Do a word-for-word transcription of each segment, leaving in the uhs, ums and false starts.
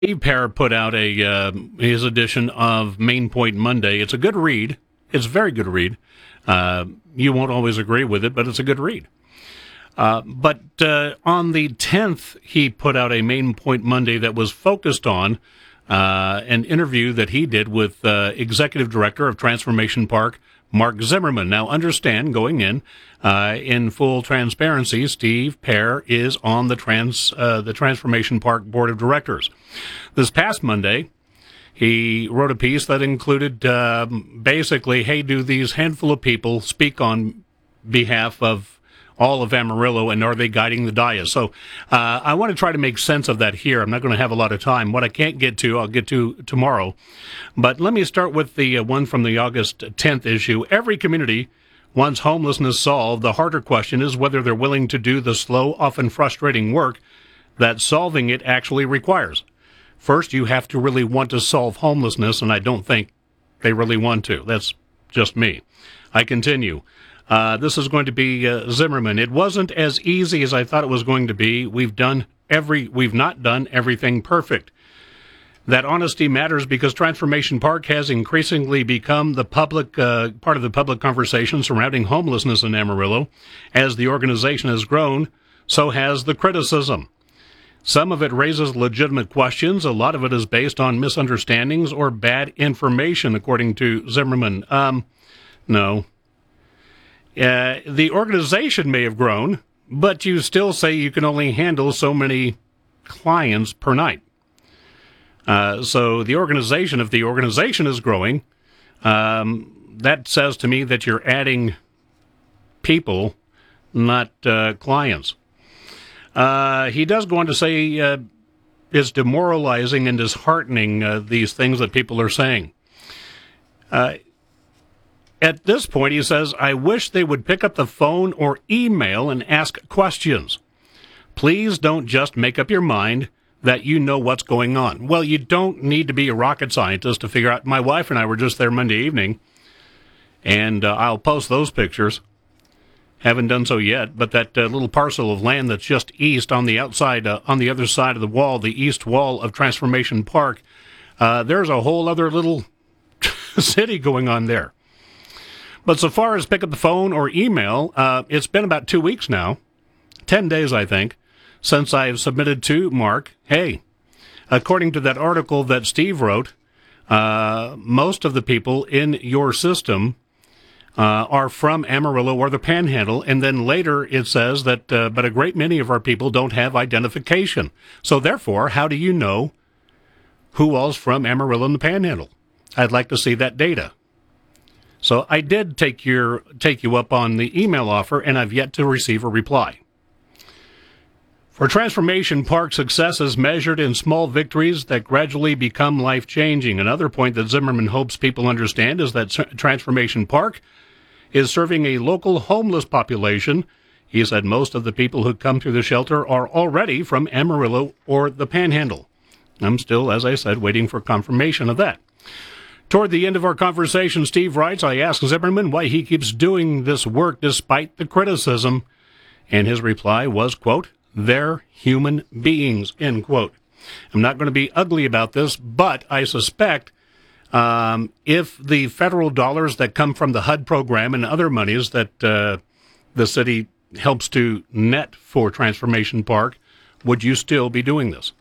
Steve Pear put out a uh, his edition of Main Point Monday. It's a good read. It's a very good read. Uh, you won't always agree with it, but it's a good read. Uh, but uh, on the tenth, he put out a Main Point Monday that was focused on uh, an interview that he did with uh, Executive Director of Transformation Park, Mark Zimmerman. Now, understand, going in, uh, in full transparency, Steve Pear is on the trans uh, the Transformation Park Board of Directors. This past Monday, he wrote a piece that included uh, basically, hey, do these handful of people speak on behalf of all of Amarillo, and are they guiding the dais? So uh, I want to try to make sense of that here. I'm not going to have a lot of time. What I can't get to, I'll get to tomorrow. But let me start with the uh, one from the August tenth issue. Every community wants homelessness solved. The harder question is whether they're willing to do the slow, often frustrating work that solving it actually requires. First, you have to really want to solve homelessness, and I don't think they really want to. That's just me. I continue. Uh, this is going to be uh, Zimmerman. It wasn't as easy as I thought it was going to be. We've done every, we've not done everything perfect. That honesty matters because Transformation Park has increasingly become the public, uh, part of the public conversation surrounding homelessness in Amarillo. As the organization has grown, so has the criticism. Some of it raises legitimate questions. A lot of it is based on misunderstandings or bad information, according to Zimmerman. Um, no. Uh, the organization may have grown, but you still say you can only handle so many clients per night. Uh, so the organization, if the organization is growing, um, that says to me that you're adding people, not uh, clients. Uh, he does go on to say uh, it's demoralizing and disheartening, uh, these things that people are saying. Uh, At this point, he says, I wish they would pick up the phone or email and ask questions. Please don't just make up your mind that you know what's going on. Well, you don't need to be a rocket scientist to figure out. My wife and I were just there Monday evening, and uh, I'll post those pictures. Haven't done so yet, but that uh, little parcel of land that's just east on the outside, uh, on the other side of the wall, the east wall of Transformation Park, uh, there's a whole other little city going on there. But so far as pick up the phone or email, uh, it's been about two weeks now, ten days, I think, since I've submitted to Mark, hey, according to that article that Steve wrote, uh, most of the people in your system uh, are from Amarillo or the Panhandle, and then later it says that, uh, but a great many of our people don't have identification. So therefore, how do you know who all's from Amarillo and the Panhandle? I'd like to see that data. So I did take your take you up on the email offer, and I've yet to receive a reply. For Transformation Park, success is measured in small victories that gradually become life-changing. Another point that Zimmerman hopes people understand is that Transformation Park is serving a local homeless population. He said most of the people who come through the shelter are already from Amarillo or the Panhandle. I'm still, as I said, waiting for confirmation of that. Toward the end of our conversation, Steve writes, I asked Zimmerman why he keeps doing this work despite the criticism, and his reply was, quote, they're human beings, end quote. I'm not going to be ugly about this, but I suspect um, if the federal dollars that come from the H U D program and other monies that uh, the city helps to net for Transformation Park, would you still be doing this?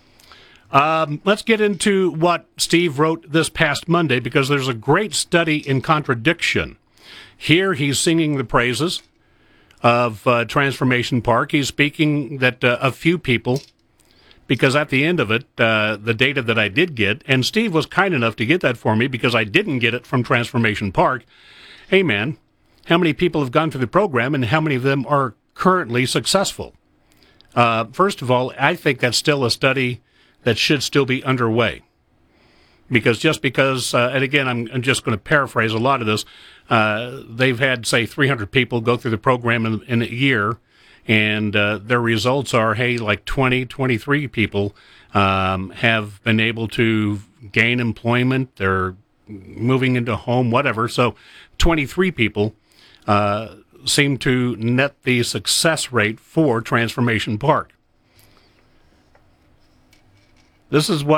Um, let's get into what Steve wrote this past Monday, because there's a great study in contradiction. Here he's singing the praises of uh, Transformation Park. He's speaking that uh, a few people, because at the end of it, uh, the data that I did get, and Steve was kind enough to get that for me because I didn't get it from Transformation Park. Hey, man, how many people have gone through the program and how many of them are currently successful? Uh, first of all, I think that's still a study that should still be underway. Because just because, uh, and again, I'm, I'm just going to paraphrase a lot of this, uh, they've had, say, three hundred people go through the program in, in a year, and uh, their results are, hey, like twenty, twenty-three people um, have been able to gain employment, they're moving into home, whatever. So twenty-three people uh, seem to net the success rate for Transformation Park. This is what